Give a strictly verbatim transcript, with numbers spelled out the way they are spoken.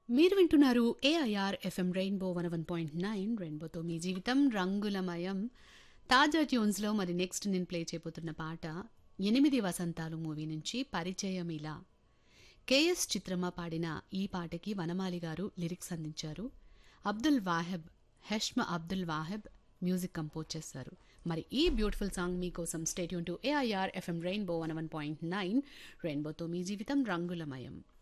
మీరు వింటున్నారు AIR FM rainbow one one point nine రెయిన్బోతో మీ జీవితం రంగులమయం. తాజా ట్యూన్స్లో మరి నెక్స్ట్ నేను ప్లే చేయబోతున్న పాట ఎనిమిది వసంతాలు మూవీ నుంచి పరిచయం ఇలా. కేఎస్ చిత్రమ్మ పాడిన ఈ పాటకి వనమాలి గారు లిరిక్స్ అందించారు. అబ్దుల్ వాహెబ్ హెష్మ అబ్దుల్ వాహెబ్ మ్యూజిక్ కంపోజ్ చేశారు. మరి ఈ బ్యూటిఫుల్ సాంగ్ మీకోసం stay tune to AIR FM rainbow one one point nine రెయిన్బోతో మీ జీవితం రంగులమయం.